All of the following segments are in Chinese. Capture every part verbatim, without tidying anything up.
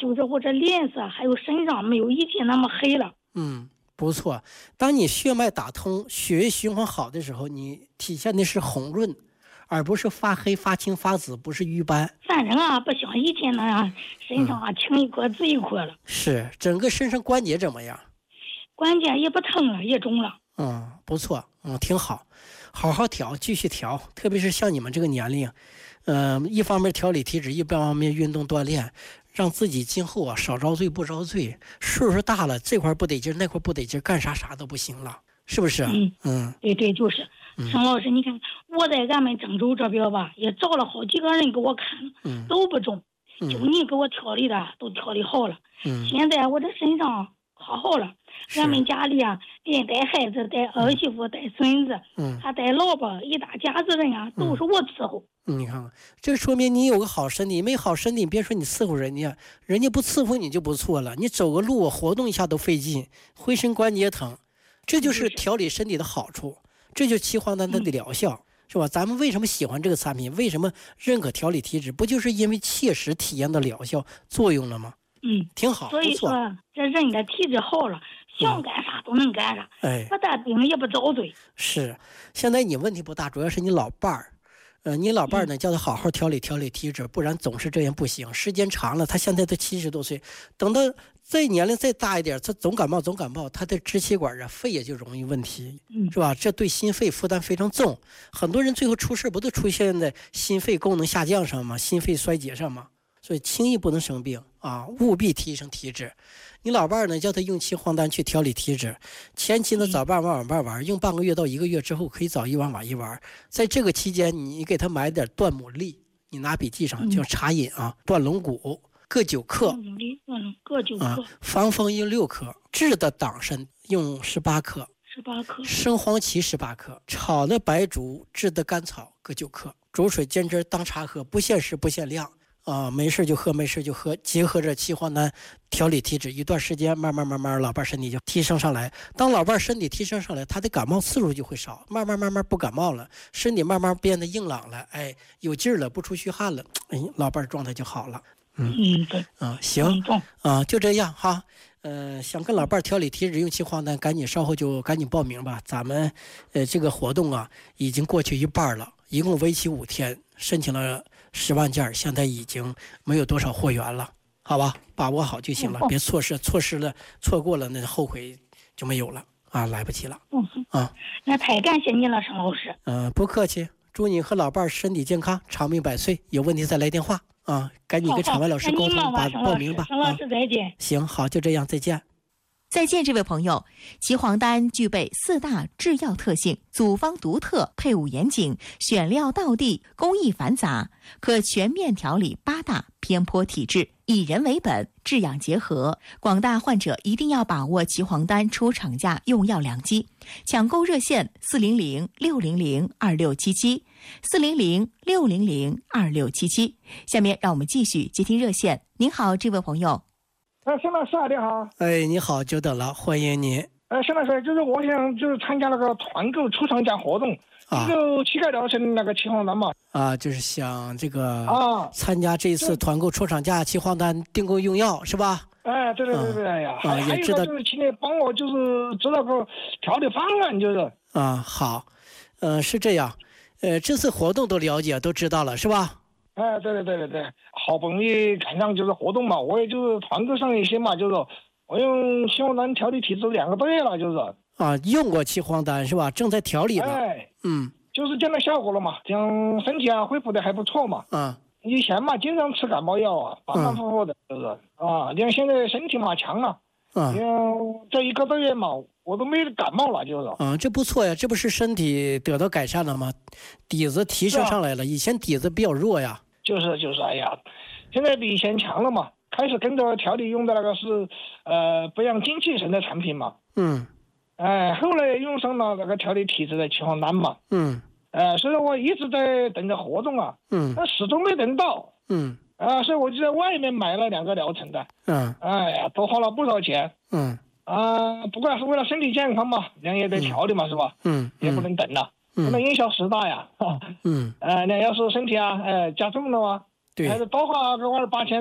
就是我这脸色还有身上没有以前那么黑了。 嗯，不错。当你血脉打通，血液循环好的时候，你体现的是红润，而不是发黑、发青、发紫，不是瘀斑。 反正啊，不像以前那样身上啊青一颗紫一颗了。 是，整个身上关节怎么样？ 关节也不疼了，也肿了。 嗯，不错，嗯，挺好，好好调，继续调。特别是像你们这个年龄，嗯、呃，一方面调理体质，一方面运动锻炼，让自己今后啊少遭罪不遭罪。岁数大了，这块不得劲，那块不得劲，干啥啥都不行了，是不是？ 嗯嗯， 对对，就是。沈老师，你看我在俺们郑州这边吧，也找了好几个人给我看， 嗯、 都不中， 嗯、 就你给我调理的都调理好了。 嗯， 现在我这身上好好了。俺们家里啊，连带孩子、带儿媳妇、带孙子， 嗯， 还带老婆，一大家子人啊，都是我伺候。 嗯，你看看，这说明你有个好身体，没好身体，别说你伺候人家，人家不伺候你就不错了。你走个路，活动一下都费劲，浑身关节疼，这就是调理身体的好处，这就是岐黄丹它的疗效，嗯、是吧？咱们为什么喜欢这个产品？为什么认可调理体质？不就是因为切实体验的疗效作用了吗？ 嗯， 挺好， 所以说这人的体质好了，想干啥都能干啥， 哎， 不得病也不遭罪。 是，现在你问题不大，主要是你老伴儿，呃，你老伴儿呢，叫他好好调理调理体质，不然总是这样不行。时间长了，他现在都七十多岁，等到再年龄再大一点，他总感冒总感冒，他的支气管啊、肺也就容易问题，是吧？这对心肺负担非常重，很多人最后出事不都出现在心肺功能下降上吗？心肺衰竭上吗？所以轻易不能生病啊，务必提升体质。你老伴呢，叫他用岐黄丹去调理体质，前期呢早半晚晚半晚，用半个月到一个月之后，可以早一晚晚一晚。在这个期间，你给他买点断牡蛎，你拿笔记上，叫茶饮啊，断龙骨各九克， 各九克， 啊，防风用六克，治的党参用十八克， 十八克， 生黄芪十八克，炒的白术治的甘草各九克，煮水煎汁当茶喝，不限时不限量。啊，没事就喝，没事就喝，结合着岐黄丹调理体质，一段时间慢慢慢慢，老伴身体就提升上来。当老伴身体提升上来，他的感冒次数就会少，慢慢慢慢不感冒了，身体慢慢变得硬朗了，哎，有劲儿了，不出虚汗了，哎，老伴状态就好了。嗯嗯，对， 啊，行啊，就这样哈。呃，想跟老伴调理体质用岐黄丹，赶紧稍后就赶紧报名吧。咱们呃这个活动啊，已经过去一半了，一共为期五天，申请了十万件，现在已经没有多少货源了，好吧，把握好就行了，别错失，错失了，错过了那后悔就没有了啊，来不及了。 嗯啊，那太感谢你了，沈老师。 嗯、呃，不客气，祝你和老伴身体健康，长命百岁。有问题再来电话啊，赶紧跟场外老师沟通，把报名吧。 沈老师再见。 啊、行，好，就这样，再见。 再见，这位朋友。岐黄丹具备四大制药特性，组方独特，配伍严谨，选料道地，工艺繁杂，可全面调理八大偏颇体质，以人为本，治养结合。广大患者一定要把握岐黄丹出厂价用药良机。抢购热线四零零六零零二六七七，四零零六零零二六七七。下面让我们继续接听热线。您好，这位朋友。 哎，沈老师啊，你好。 哎，你好，久等了，欢迎你。 哎，沈老师，就是我想就是参加那个团购出厂价活动， 啊， 就乞丐疗程那个岐黄丹嘛。 啊，就是想这个啊， 参加这次团购出厂价岐黄丹订购用药是吧？ 哎，对对对对，哎呀， 啊， 还也知道， 就是请你帮我就是知道个调理方案，就是。 啊，好，呃，是这样，呃，这次活动都了解都知道了是吧？ 哎，对对对对对，好不容易赶上就是活动嘛，我也就是团购上一些嘛，就是我用岐黄丹调理体质两个多月了，就是啊，用过岐黄丹是吧？正在调理呢。 哎， 嗯， 就是见到效果了嘛，这样身体啊恢复的还不错嘛。 嗯， 以前嘛经常吃感冒药啊，反反复复的，就是、嗯、啊，你看现在身体嘛强了， 嗯， 这一个多月嘛，我都没感冒了，就是。 啊，这不错呀，这不是身体得到改善了吗？底子提升上来了，以前底子比较弱呀。 就是就是，哎呀，现在比以前强了嘛。开始跟着调理用的那个是呃不养精气神的产品嘛。 嗯。 哎，后来用上了那个调理体质的岐黄丹嘛。 嗯。 呃，所以我一直在等着活动啊。 嗯。 但始终没等到。 嗯。 啊，所以我就在外面买了两个疗程的。 嗯。 哎呀，多花了不少钱。 嗯。 啊，不过是为了身体健康嘛，人也得调理嘛，是吧？ 嗯。 也不能等了。不能因小失大呀。 嗯。 呃，那要是身体啊，呃，加重了啊， 对， 还是多花个万八千的，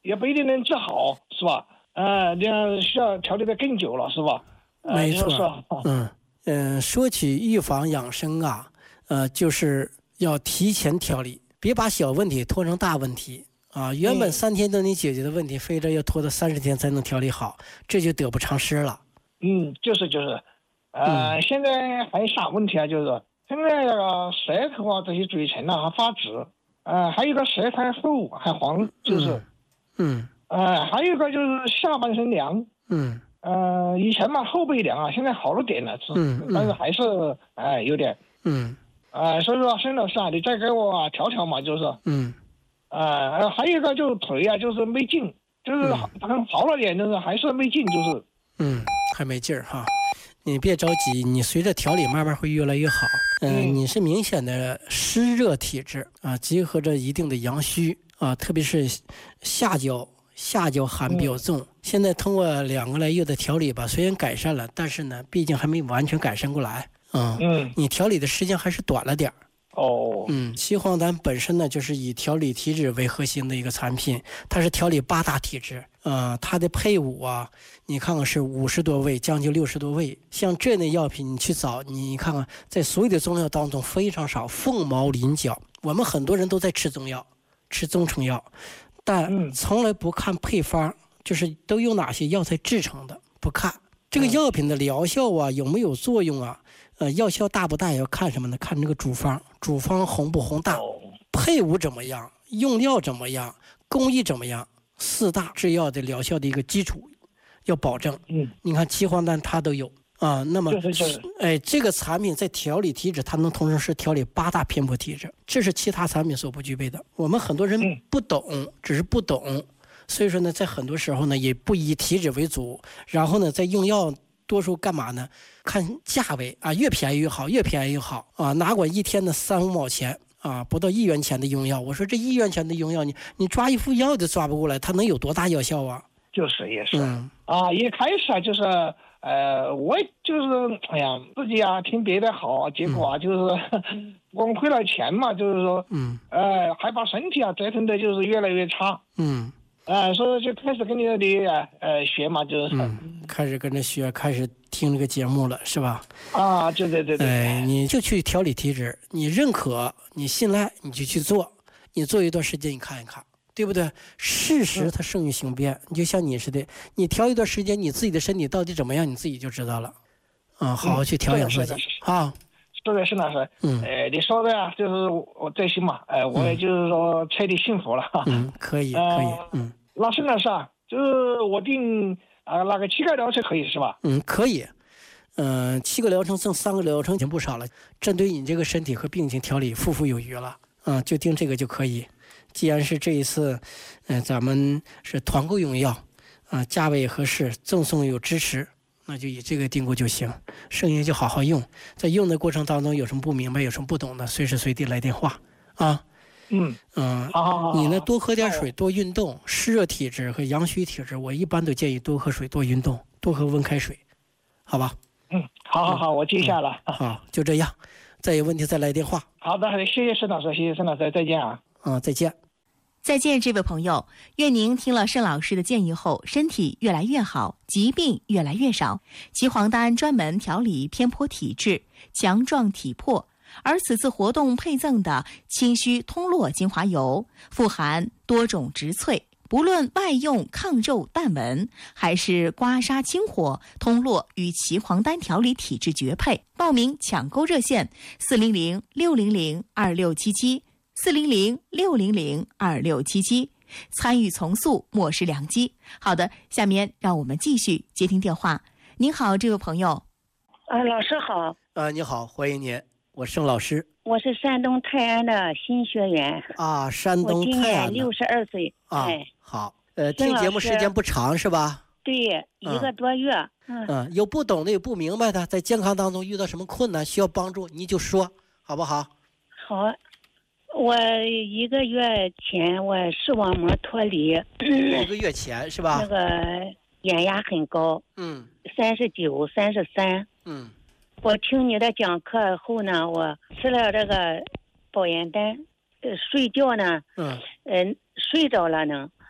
也不一定能治好，是吧？呃，这样需要调理的更久了，是吧？呃、 没错， 就是嗯嗯、呃，说起预防养生啊，呃，就是要提前调理，别把小问题拖成大问题啊。原本三天都能解决的问题，非得要拖到三十天才能调理好，这就得不偿失了。 嗯，就是就是，呃，嗯、现在还有啥问题啊？就是现在那个舌头啊，这些嘴唇啊还发紫，呃，还有个舌苔厚还黄，就是， 嗯， 嗯呃，还有一个就是下半身凉， 嗯， 呃，以前嘛后背凉啊，现在好了点了，是， 嗯嗯、 但是还是哎、呃、有点， 嗯， 呃，所以说沈老师啊，你再给我调调嘛，就是， 嗯， 呃，还有一个就是腿啊，就是没劲，就是好好了点，就是还是没劲，就是， 嗯，还没劲儿哈。你别着急，你随着调理慢慢会越来越好。呃、嗯，你是明显的湿热体质啊，结合着一定的阳虚啊，特别是下焦下焦寒比较重。嗯、现在通过两个来月的调理吧，虽然改善了，但是呢，毕竟还没完全改善过来啊。嗯，你调理的时间还是短了点儿。 哦， 嗯，西黄丹本身呢，就是以调理体质为核心的一个产品，它是调理八大体质。呃，它的配伍啊，你看看是五十多味，将近六十多味。像这类药品，你去找，你看看，在所有的中药当中非常少。凤毛麟角，我们很多人都在吃中药，吃中成药，但从来不看配方，就是都有哪些药材制成的，不看这个药品的疗效啊，有没有作用啊？呃，药效大不大要看什么呢？看这个主方，主方红不红大，配伍怎么样，用料怎么样，工艺怎么样。四大制药的疗效的一个基础要保证。嗯，你看岐黄丹它都有啊。那么，哎，这个产品在调理体质，它能同时是调理八大偏颇体质，这是其他产品所不具备的。我们很多人不懂，嗯、只是不懂，所以说呢，在很多时候呢，也不以体质为主，然后呢，在用药多数干嘛呢？看价位啊，越便宜越好，越便宜越好啊，哪管一天的三五毛钱。啊，不到一元钱的用药，我说这一元钱的用药，你你抓一副药都抓不过来，它能有多大药效啊？ 就是也是、 嗯、 啊，一开始啊，就是呃，我就是哎呀，自己啊听别的好，结果啊、嗯、就是光亏了钱嘛，就是说，嗯，呃，还把身体啊折腾的就是越来越差， 嗯， 呃，所以就开始跟你的呃学嘛，就是、 嗯，开始跟着学，开始听这个节目了，是吧？ 啊，对对对对， 哎，你就去调理体质，你认可，你信赖，你就去做，你做一段时间，你看一看，对不对？事实它胜于雄辩，你就像你似的，你调一段时间，你自己的身体到底怎么样，你自己就知道了。啊，好好去调养自己啊。 是的，是的，是。嗯，呃，你说的啊，就是我最起码，呃，我也就是说彻底幸福了。 嗯，可以，可以，嗯。 那沈老师啊，就是我定啊那个七个疗程可以是吧？ 嗯，可以。嗯、呃，七个疗程剩三个疗程已经不少了，针对你这个身体和病情调理富富有余了啊，就定这个就可以。既然是这一次，嗯、呃，咱们是团购用药啊，价位合适，赠送有支持，那就以这个订购就行。剩下就好好用，在用的过程当中有什么不明白，有什么不懂的，随时随地来电话啊。 嗯嗯， 好好好， 你呢多喝点水，多运动。湿热体质和阳虚体质，我一般都建议多喝水，多运动，多喝温开水，好吧？ 嗯，好好好，我记下了。 嗯、好，就这样，再有问题再来电话。 好的，谢谢沈老师，谢谢沈老师，再见啊。 啊、嗯，再见。 再见，这位朋友，愿您听了盛老师的建议后，身体越来越好，疾病越来越少。岐黄丹专门调理偏颇体质，强壮体魄。而此次活动配赠的清虚通络精华油，富含多种植萃，不论外用抗皱淡纹，还是刮痧清火，通络与岐黄丹调理体质绝配。报名抢购热线：四零零六零零二六七七，四零零六零零二六七七。参与从速，莫失良机。好的，下面让我们继续接听电话。您好，这位朋友。 啊，老师好。 啊，你好，欢迎您。我盛老师， 我是山东泰安的新学员啊，山东泰安， 我今年六十二岁啊。好，呃，听节目时间不长是吧？ 对，一个多月。 嗯，嗯有不懂的，有不明白的，在健康当中遇到什么困难需要帮助，你就说，好不好？ 好，我一个月前我视网膜脱离， 一个月前是吧？ 那个眼压很高， 嗯， 三十九、三十三， 嗯。 我听你的讲课后呢，我吃了这个保元丹，呃，睡觉呢， 嗯， 呃，睡着了呢， 啊，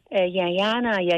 呃，眼压呢也